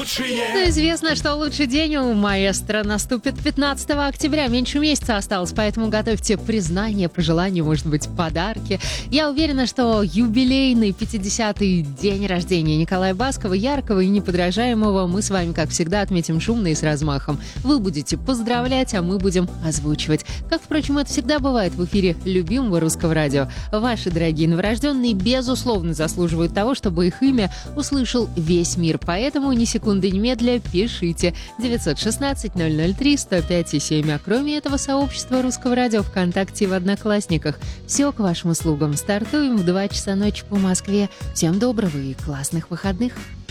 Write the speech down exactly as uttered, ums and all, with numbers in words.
Но известно, что лучший день у маэстро наступит пятнадцатого октября. Меньше месяца осталось, поэтому готовьте признания, пожелания, может быть, подарки. Я уверена, что юбилейный пятидесятый день рождения Николая Баскова, яркого и неподражаемого, мы с вами, как всегда, отметим шумно и с размахом. Вы будете поздравлять, а мы будем озвучивать. Как, впрочем, это всегда бывает в эфире любимого русского радио. Ваши дорогие новорожденные, безусловно, заслуживают того, чтобы их имя услышал весь мир. Поэтому ни секунды немедля пишите девятьсот шестнадцать ноль ноль три сто пять семь. А кроме этого, сообщество русского радио ВКонтакте и в Одноклассниках. Все к вашим услугам. Стартуем в два часа ночи по Москве. Всем доброго и классных выходных.